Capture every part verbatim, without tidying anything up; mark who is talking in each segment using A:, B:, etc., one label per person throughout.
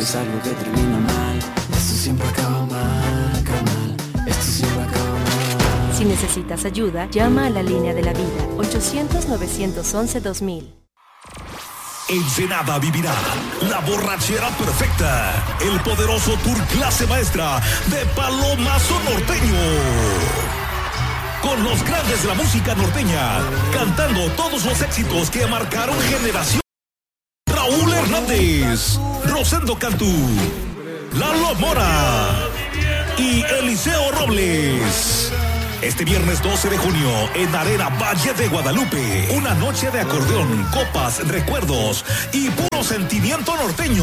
A: es algo que termina mal. Esto siempre acaba mal, carnal. Esto siempre acaba mal.
B: Si necesitas ayuda, llama a la línea de la vida, ochocientos, novecientos once, dos mil.
C: Ensenada vivirá la borrachera perfecta, el poderoso tour clase maestra de Palomazo Norteño. Con los grandes de la música norteña, cantando todos los éxitos que marcaron generación. Raúl Hernández, Rosendo Cantú, Lalo Mora y Eliseo Robles. Este viernes doce de junio en Arena Valle de Guadalupe. Una noche de acordeón, copas, recuerdos y puro sentimiento norteño.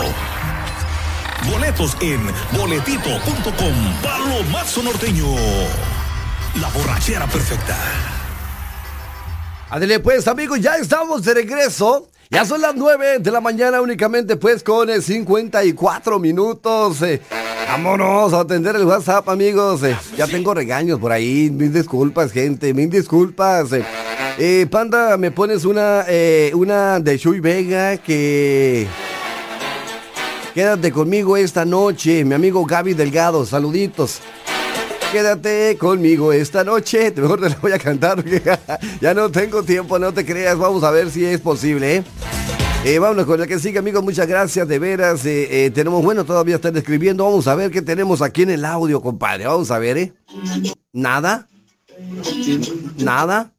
C: Boletos en boletito punto com. Palomazo Norteño. La borrachera perfecta.
D: Adele, pues, amigos, ya estamos de regreso. Ya son las nueve de la mañana únicamente, pues, con eh, cincuenta y cuatro minutos. Eh, vámonos a atender el WhatsApp, amigos. Eh, ya tengo regaños por ahí. Mil disculpas, gente. Mil disculpas. Eh, eh, Panda, me pones una, eh, una de Chuy Vega que... Quédate conmigo esta noche. Mi amigo Gaby Delgado, saluditos. Quédate conmigo esta noche. Mejor te la voy a cantar porque ya no tengo tiempo, no te creas. Vamos a ver si es posible, ¿eh? Eh, vámonos con el que sigue, amigos. Muchas gracias, de veras. Eh, eh, tenemos, bueno, todavía están escribiendo. Vamos a ver qué tenemos aquí en el audio, compadre. Vamos a ver, ¿eh? ¿Nada? ¿Nada?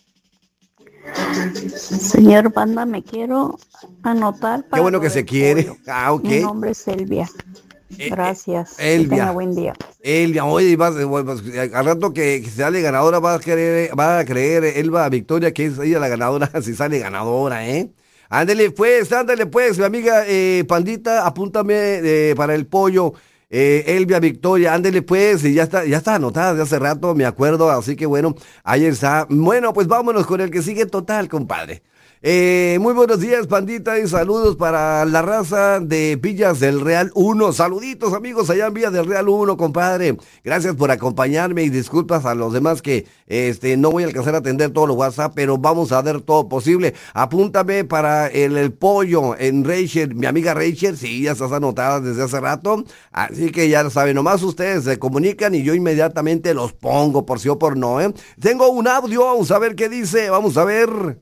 E: Señor Panda, me quiero anotar para...
D: Qué bueno que se quiere.
E: Pollo.
D: Ah, ok.
E: Mi nombre es Elvia. Gracias.
D: Eh, Elvia.
E: Que tenga buen día.
D: Elvia, oye, vas, vas, al rato que, que sale ganadora va a creer, va a creer Elba Victoria que es ella la ganadora, si sale ganadora, ¿eh? Ándele pues, ándale pues, mi amiga eh, Pandita, apúntame eh, para el pollo, eh, Elvia Victoria, ándele pues, y ya está, ya está anotada de hace rato, me acuerdo, así que bueno, ahí está. Bueno, pues vámonos con el que sigue total, compadre. Eh, muy buenos días, Pandita, y saludos para la raza de Villas del Real uno. Saluditos, amigos, allá en Villas del Real uno, compadre. Gracias por acompañarme y disculpas a los demás que este no voy a alcanzar a atender todos los WhatsApp, pero vamos a dar todo posible. Apúntame para el, el pollo en Rachel, mi amiga Rachel, sí, ya estás anotada desde hace rato, así que ya saben, nomás ustedes se comunican y yo inmediatamente los pongo por sí o por no, ¿eh? Tengo un audio, vamos a ver qué dice, vamos a ver.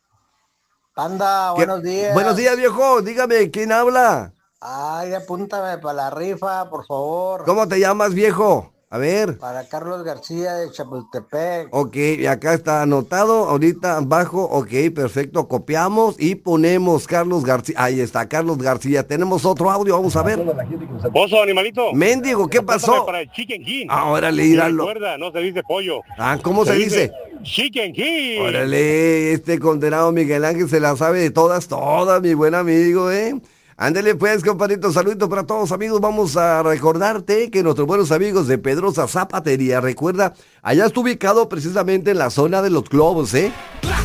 F: Panda, buenos días.
D: Buenos días, viejo. Dígame, ¿quién habla?
F: Ay, apúntame para la rifa, por favor.
D: ¿Cómo te llamas, viejo? A ver.
F: Para Carlos García de Chapultepec.
D: Ok, y acá está anotado, ahorita abajo, ok, perfecto, copiamos y ponemos Carlos García. Ahí está, Carlos García. Tenemos otro audio, vamos a ver.
G: Oso, animalito.
D: Mendigo, ¿qué pasó?
G: Para el Chicken King.
D: Ahora le dirán.
G: Recuerda, no se dice pollo.
D: Ah, ¿cómo se, se dice?
G: dice? Chicken King.
D: Órale, este condenado Miguel Ángel se la sabe de todas, todas, mi buen amigo, ¿eh? Ándale pues, compadrito, saluditos para todos, amigos. Vamos a recordarte que nuestros buenos amigos de Pedrosa Zapatería, recuerda, allá está ubicado precisamente en la zona de los globos, ¿eh?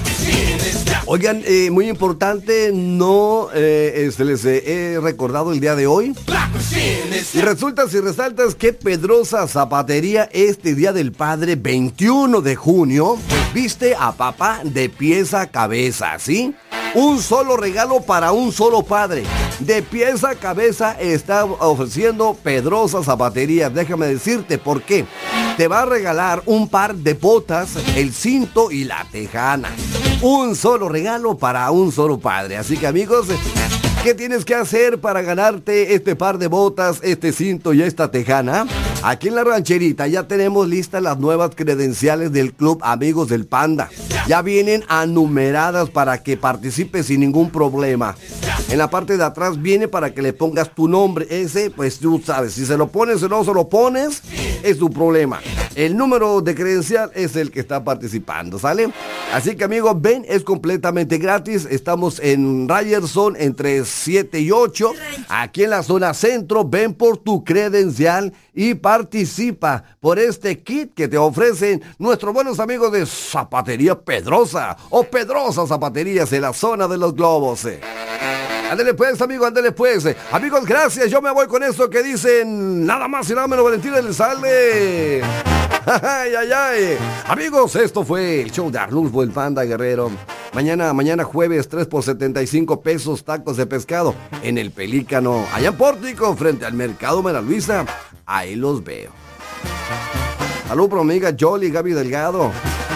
D: Oigan, eh, muy importante, no eh, se les eh, he recordado el día de hoy. Y resultas y resaltas que Pedrosa Zapatería este Día del Padre, veintiuno de junio, viste a papá de pies a cabeza, ¿sí? Un solo regalo para un solo padre. De pies a cabeza está ofreciendo Pedrosa Zapatería. Déjame decirte por qué. Te va a regalar un par de botas, el cinto y la tejana. Un solo regalo para un solo padre. Así que, amigos, ¿qué tienes que hacer para ganarte este par de botas, este cinto y esta tejana? Aquí en la rancherita ya tenemos listas las nuevas credenciales del Club Amigos del Panda. Ya vienen anumeradas para que participes sin ningún problema. En la parte de atrás viene para que le pongas tu nombre. Ese, pues tú sabes, si se lo pones o no se lo pones, es tu problema. El número de credencial es el que está participando, ¿sale? Así que, amigos, ven, es completamente gratis. Estamos en Ryerson entre siete y ocho. Aquí en la zona centro, ven por tu credencial y participa por este kit que te ofrecen nuestros buenos amigos de Zapatería Pedrosa o Pedrosa Zapaterías en la zona de los globos. Ándale pues, amigo, ándale pues. Amigos, gracias. Yo me voy con esto que dicen nada más y nada menos Valentín Elizalde. Ay, ay, ay. Amigos, esto fue el show de Arnulfo el Panda Guerrero. Mañana, mañana jueves, tres por setenta y cinco pesos, tacos de pescado en el Pelícano, allá en Pórtico, frente al Mercado Mera Luisa. Ahí los veo. Salud por mi amiga Jolly, Gaby Delgado.